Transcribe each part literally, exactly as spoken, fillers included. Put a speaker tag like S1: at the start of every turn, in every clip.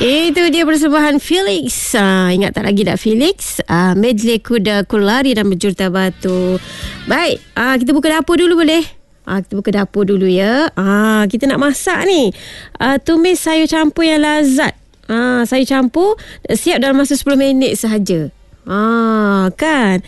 S1: Itu dia persembahan Felix. uh, Ingat tak lagi tak Felix? uh, Medley Kuda Kulari dan Berjuta Batu. Baik, uh, kita buka dapur dulu boleh? Uh, kita buka dapur dulu ya. uh, Kita nak masak ni, uh, tumis sayur campur yang lazat. uh, Sayur campur siap dalam masa sepuluh minit sahaja. Ah, kan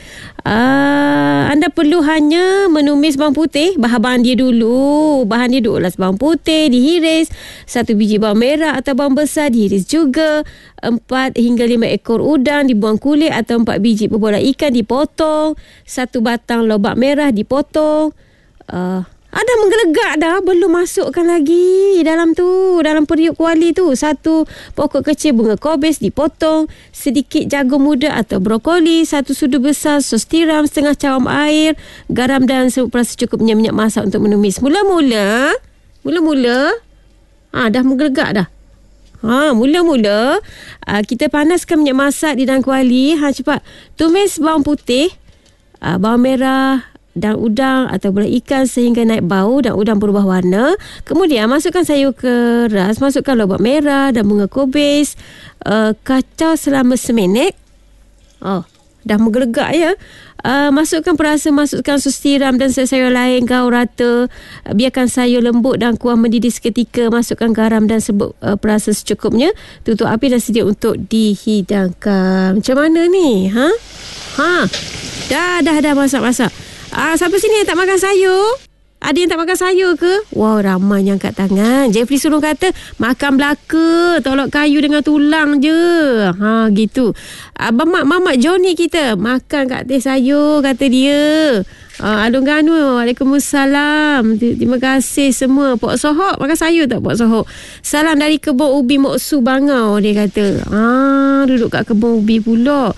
S1: ah, anda perlu hanya menumis bawang putih. Bahan-bahan dia dulu Bahan dia dulu lah, bawang putih dihiris, satu biji bawang merah atau bawang besar dihiris juga, empat hingga lima ekor udang dibuang kulit atau empat biji pebola ikan dipotong, satu batang lobak merah dipotong. uh, Ada menggelegak dah, belum masukkan lagi dalam tu, dalam periuk kuali tu. Satu pokok kecil bunga kobis dipotong, sedikit jagung muda atau brokoli, satu sudu besar sos tiram, setengah cawan air, garam dan serbuk secukupnya minyak masak untuk menumis. Mula-mula, mula-mula, ah dah menggelegak dah. Ha, mula-mula ah, kita panaskan minyak masak di dalam kuali. Ha, cepat tumis bawang putih, ah, bawang merah dan udang atau bola ikan sehingga naik bau dan udang berubah warna. Kemudian masukkan sayur keras, masukkan lobak merah dan bunga kobis. Uh, kacau selama seminit. Oh, dah menggelegak ya. Uh, masukkan perasa, masukkan sos tiram dan sayur lain, gaul rata. Uh, biarkan sayur lembut dan kuah mendidih seketika. Masukkan garam dan serbuk uh, perasa secukupnya. Tutup api dan sedia untuk dihidangkan. Macam mana ni? Ha? Ha? Dah, dah, dah masak-masak. Ah, siapa sini yang tak makan sayur? Ada yang tak makan sayur ke? Wow, ramai yang angkat tangan. Jeffrey Sulung kata, makan belaka, tolak kayu dengan tulang je. Ha, gitu. Abang Mak, Mamat Johnny kita, makan kat teh sayur, kata dia. Ah, Alung Ganu, Waalaikumsalam. Terima kasih semua. Pok Sohok, makan sayur tak Pok Sohok? Salam dari kebun ubi Moksu Bangau, dia kata. Ah, duduk kat kebun ubi pula.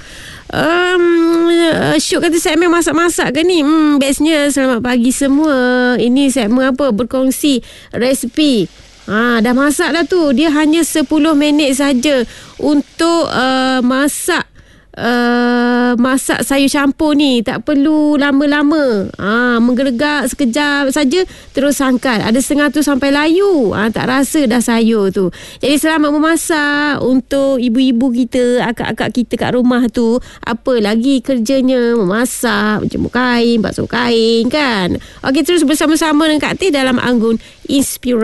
S1: Um, Syuk kata segmen masak-masak ke ni? Hmm, bestnya. Selamat pagi semua. Ini segmen apa? Berkongsi resipi. Ha, dah masak dah tu. Dia hanya sepuluh minit saja untuk uh, masak uh, masak sayur campur ni. Tak perlu lama-lama. Ha, menggelegak sekejap saja terus angkat. Ada setengah tu sampai layu. Ha, tak rasa dah sayur tu. Jadi selamat memasak untuk ibu-ibu kita, akak-akak kita kat rumah tu. Apa lagi kerjanya? Memasak, jemur kain, basuh kain kan. Okey, terus bersama-sama dengan Kak Teh dalam Anggun Inspirasi.